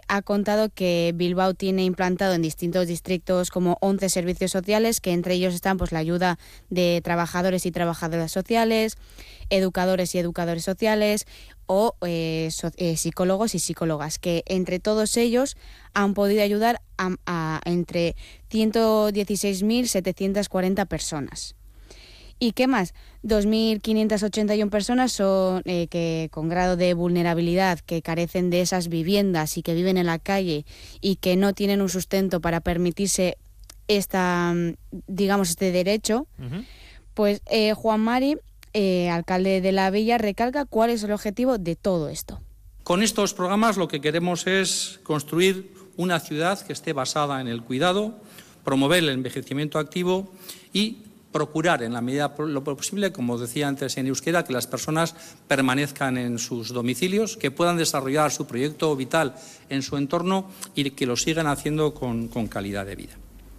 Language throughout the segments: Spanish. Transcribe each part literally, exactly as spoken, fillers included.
ha contado que Bilbao tiene implantado en distintos distritos como once servicios sociales, que entre ellos están pues la ayuda de trabajadores y trabajadoras sociales, educadores y educadores sociales o eh, so, eh, psicólogos y psicólogas, que entre todos ellos han podido ayudar a, a entre ciento dieciséis mil setecientas cuarenta personas. ¿Y qué más? dos mil quinientas ochenta y una personas son eh, que con grado de vulnerabilidad, que carecen de esas viviendas y que viven en la calle y que no tienen un sustento para permitirse esta, digamos, este derecho. Uh-huh. Pues eh, Juan Mari, eh, alcalde de la Villa, recalca cuál es el objetivo de todo esto. Con estos programas lo que queremos es construir una ciudad que esté basada en el cuidado, promover el envejecimiento activo y procurar, en la medida de lo posible, como decía antes en euskera, que las personas permanezcan en sus domicilios, que puedan desarrollar su proyecto vital en su entorno y que lo sigan haciendo con, con calidad de vida.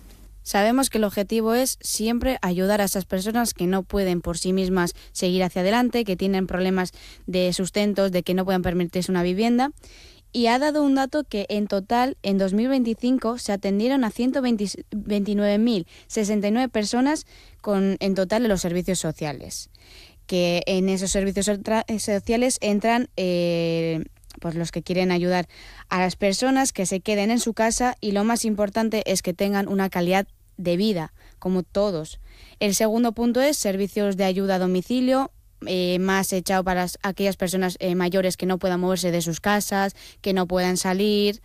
Sabemos que el objetivo es siempre ayudar a esas personas que no pueden por sí mismas seguir hacia adelante, que tienen problemas de sustentos, de que no puedan permitirse una vivienda. Y ha dado un dato que en total, en dos mil veinticinco, se atendieron a ciento veintinueve mil sesenta y nueve personas con, en total en los servicios sociales. Que en esos servicios sociales entran eh, pues los que quieren ayudar a las personas que se queden en su casa y lo más importante es que tengan una calidad de vida, como todos. El segundo punto es servicios de ayuda a domicilio, Eh, más echado para las, aquellas personas eh, mayores que no puedan moverse de sus casas, que no puedan salir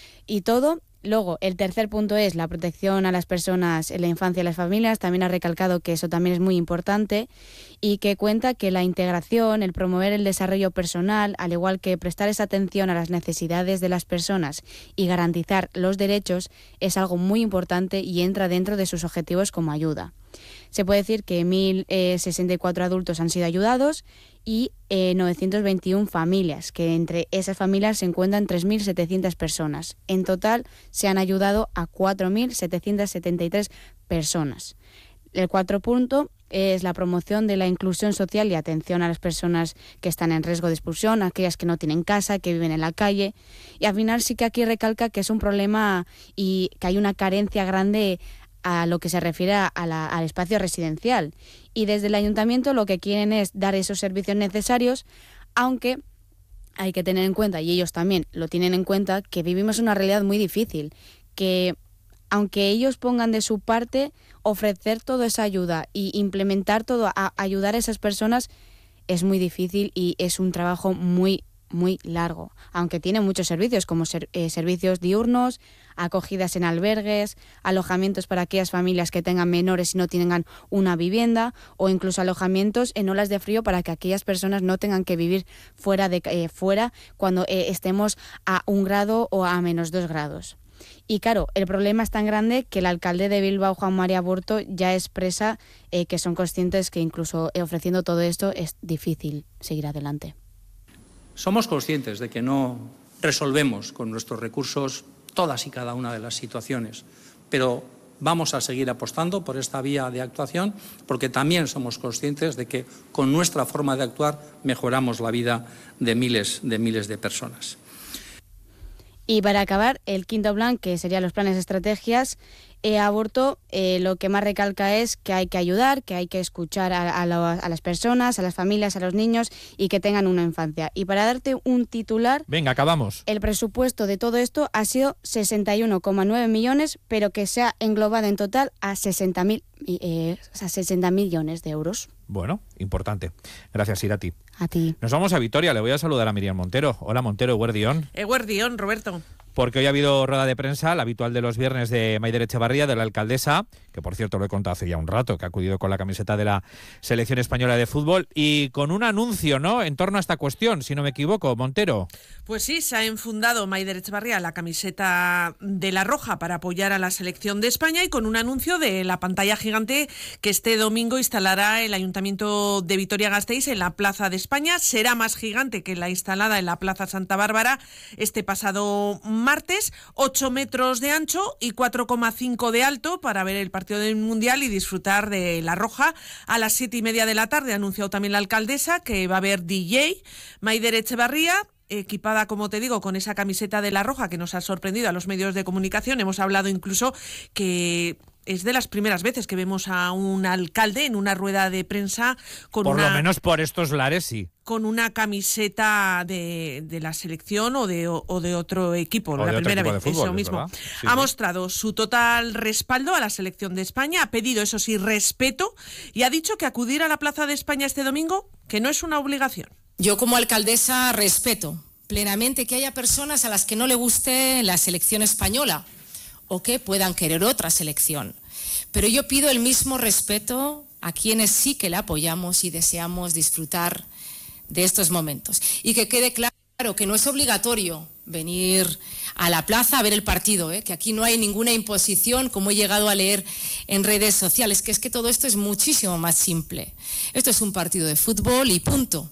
y todo. Luego, el tercer punto es la protección a las personas en la infancia y las familias. También ha recalcado que eso también es muy importante y que cuenta que la integración, el promover el desarrollo personal, al igual que prestar esa atención a las necesidades de las personas y garantizar los derechos, es algo muy importante y entra dentro de sus objetivos como ayuda. Se puede decir que mil sesenta y cuatro adultos han sido ayudados y eh, novecientas veintiuna familias, que entre esas familias se encuentran tres mil setecientas personas. En total se han ayudado a cuatro mil setecientas setenta y tres personas. El cuarto punto es la promoción de la inclusión social y atención a las personas que están en riesgo de expulsión, aquellas que no tienen casa, que viven en la calle. Y al final sí que aquí recalca que es un problema y que hay una carencia grande a lo que se refiere a la, al espacio residencial. Y desde el ayuntamiento lo que quieren es dar esos servicios necesarios, aunque hay que tener en cuenta, y ellos también lo tienen en cuenta, que vivimos una realidad muy difícil, que aunque ellos pongan de su parte, ofrecer toda esa ayuda y implementar todo, a ayudar a esas personas, es muy difícil y es un trabajo muy muy largo, aunque tiene muchos servicios como ser, eh, servicios diurnos, acogidas en albergues, alojamientos para aquellas familias que tengan menores y no tengan una vivienda, o incluso alojamientos en olas de frío para que aquellas personas no tengan que vivir fuera de eh, fuera cuando eh, estemos a un grado o a menos dos grados. Y claro, el problema es tan grande que el alcalde de Bilbao, Juan Mari Aburto, ya expresa eh, que son conscientes que incluso eh, ofreciendo todo esto es difícil seguir adelante. Somos conscientes de que no resolvemos con nuestros recursos todas y cada una de las situaciones, pero vamos a seguir apostando por esta vía de actuación porque también somos conscientes de que con nuestra forma de actuar mejoramos la vida de miles de miles de personas. Y para acabar, el quinto plan, que serían los planes de estrategias, eh, Aburto eh, lo que más recalca es que hay que ayudar, que hay que escuchar a, a, lo, a las personas, a las familias, a los niños y que tengan una infancia. Y para darte un titular... Venga, acabamos. El presupuesto de todo esto ha sido sesenta y uno coma nueve millones, pero que se ha englobado en total a sesenta mil eh, a sesenta millones de euros. Bueno, importante. Gracias, Irati. A ti. Nos vamos a Vitoria. Le voy a saludar a Miriam Montero. Hola, Montero, Eguerdión. Eguerdión, Roberto. Porque hoy ha habido rueda de prensa, la habitual de los viernes, de Maider Etxebarria, de la alcaldesa, que por cierto lo he contado hace ya un rato, que ha acudido con la camiseta de la selección española de fútbol, y con un anuncio, ¿no?, en torno a esta cuestión, si no me equivoco, Montero. Pues sí, se ha enfundado Maider Etxebarria la camiseta de la roja para apoyar a la selección de España y con un anuncio de la pantalla gigante que este domingo instalará el Ayuntamiento de Vitoria-Gasteiz en la Plaza de España. Será más gigante que la instalada en la Plaza Santa Bárbara este pasado martes, ocho metros de ancho y cuatro coma cinco de alto para ver el partido del Mundial y disfrutar de la roja. A las siete y media de la tarde ha anunciado también la alcaldesa que va a haber D J. Maider Etxebarria equipada, como te digo, con esa camiseta de La Roja que nos ha sorprendido a los medios de comunicación. Hemos hablado incluso que es de las primeras veces que vemos a un alcalde en una rueda de prensa con por una... lo menos por estos lares, sí. Con una camiseta de, de la selección o de, o, o de otro equipo, o la de otro primera equipo vez, de fútbol, eso mismo. Sí, ha sí. mostrado su total respaldo a la selección de España, ha pedido, eso sí, respeto y ha dicho que acudir a la Plaza de España este domingo, que no es una obligación. Yo como alcaldesa respeto plenamente que haya personas a las que no le guste la selección española o que puedan querer otra selección. Pero yo pido el mismo respeto a quienes sí que la apoyamos y deseamos disfrutar de estos momentos. Y que quede claro que no es obligatorio venir a la plaza a ver el partido, ¿eh? Que aquí no hay ninguna imposición, como he llegado a leer en redes sociales, que es que todo esto es muchísimo más simple. Esto es un partido de fútbol y punto.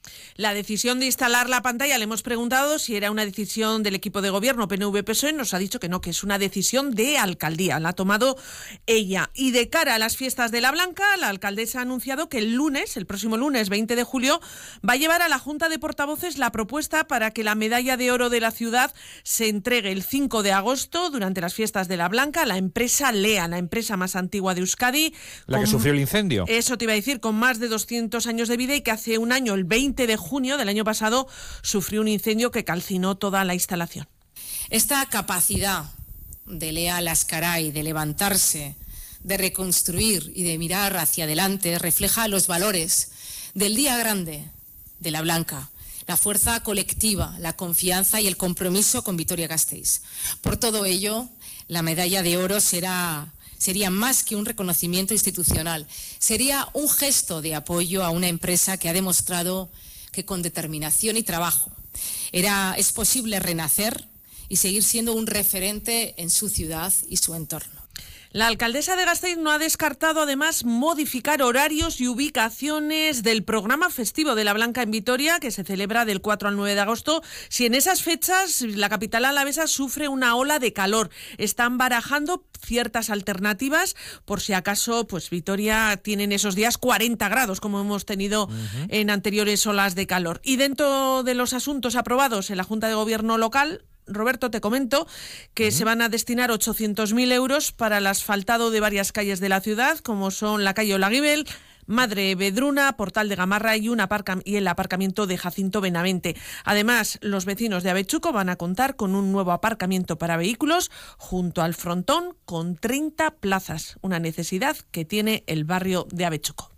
La decisión de instalar la pantalla, le hemos preguntado si era una decisión del equipo de gobierno P N V P S O E, nos ha dicho que no, que es una decisión de alcaldía, la ha tomado ella. Y de cara a las fiestas de la Blanca, la alcaldesa ha anunciado que el lunes, el próximo lunes veinte de julio, va a llevar a la Junta de Portavoces la propuesta para que la medalla de oro de la ciudad se entregue el cinco de agosto durante las fiestas de la Blanca a la empresa Lea, la empresa más antigua de Euskadi. La que con, sufrió el incendio. Eso te iba a decir, con más de doscientos años de vida y que hace un año, el veinte de junio del año pasado, sufrió un incendio que calcinó toda la instalación. Esta capacidad de Lea Lascaray de levantarse, de reconstruir y de mirar hacia adelante refleja los valores del día grande de la Blanca, la fuerza colectiva, la confianza y el compromiso con Vitoria-Gasteiz. Por todo ello, la medalla de oro será... sería más que un reconocimiento institucional, sería un gesto de apoyo a una empresa que ha demostrado que con determinación y trabajo era, es posible renacer y seguir siendo un referente en su ciudad y su entorno. La alcaldesa de Gasteiz no ha descartado además modificar horarios y ubicaciones del programa festivo de la Blanca en Vitoria, que se celebra del cuatro al nueve de agosto, si en esas fechas la capital alavesa sufre una ola de calor. Están barajando ciertas alternativas por si acaso pues Vitoria tiene en esos días cuarenta grados, como hemos tenido uh-huh. en anteriores olas de calor. Y dentro de los asuntos aprobados en la Junta de Gobierno local, Roberto, te comento que uh-huh. se van a destinar ochocientos mil euros para el asfaltado de varias calles de la ciudad, como son la calle Olaguibel, Madre Vedruna, Portal de Gamarra y, un aparca- y el aparcamiento de Jacinto Benavente. Además, los vecinos de Avechuco van a contar con un nuevo aparcamiento para vehículos junto al frontón con treinta plazas, una necesidad que tiene el barrio de Avechuco.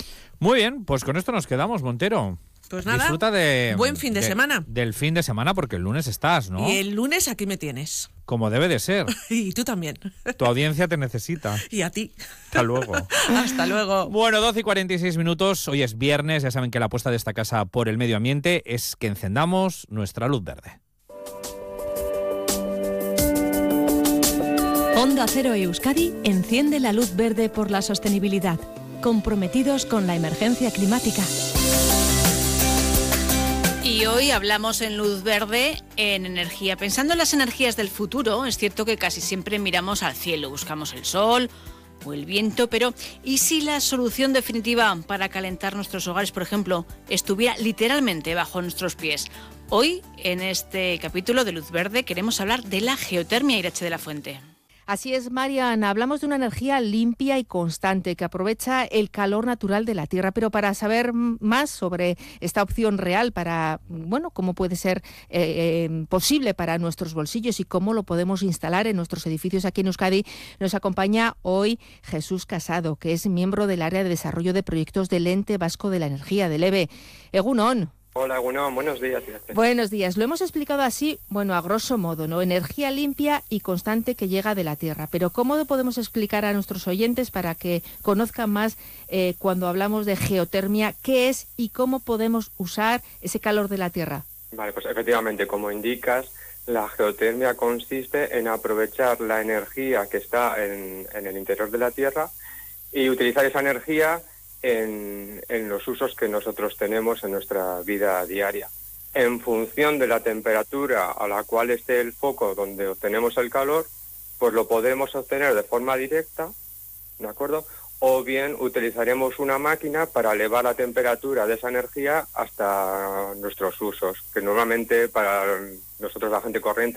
Muy bien, pues con esto nos quedamos, Montero. Pues nada, disfruta de, buen fin de, de semana. Del fin de semana, porque el lunes estás, ¿no? Y el lunes aquí me tienes. Como debe de ser. Y tú también. Tu audiencia te necesita. Y a ti. Hasta luego. Hasta luego. Bueno, doce y cuarenta y seis minutos. Hoy es viernes. Ya saben que la apuesta de esta casa por el medio ambiente es que encendamos nuestra luz verde. Onda Cero Euskadi enciende la luz verde por la sostenibilidad. Comprometidos con la emergencia climática. Y hoy hablamos en Luz Verde en energía. Pensando en las energías del futuro, es cierto que casi siempre miramos al cielo, buscamos el sol o el viento, pero ¿y si la solución definitiva para calentar nuestros hogares, por ejemplo, estuviera literalmente bajo nuestros pies? Hoy, en este capítulo de Luz Verde, queremos hablar de la geotermia, Irache de la Fuente. Así es, Marian. Hablamos de una energía limpia y constante que aprovecha el calor natural de la Tierra. Pero para saber más sobre esta opción real, para, bueno, cómo puede ser eh, eh, posible para nuestros bolsillos y cómo lo podemos instalar en nuestros edificios aquí en Euskadi, nos acompaña hoy Jesús Casado, que es miembro del área de desarrollo de proyectos del Ente Vasco de la Energía, del E B E. Egunon. Hola, Egunon, buenos días. Buenos días. Lo hemos explicado así, bueno, a grosso modo, ¿no? Energía limpia y constante que llega de la Tierra. Pero ¿cómo podemos explicar a nuestros oyentes para que conozcan más eh, cuando hablamos de geotermia, qué es y cómo podemos usar ese calor de la Tierra? Vale, pues efectivamente, como indicas, la geotermia consiste en aprovechar la energía que está en, en el interior de la Tierra y utilizar esa energía En, en los usos que nosotros tenemos en nuestra vida diaria. En función de la temperatura a la cual esté el foco donde obtenemos el calor, pues lo podemos obtener de forma directa, ¿de acuerdo? o bien utilizaremos una máquina para elevar la temperatura de esa energía hasta nuestros usos, que normalmente para nosotros la gente corriente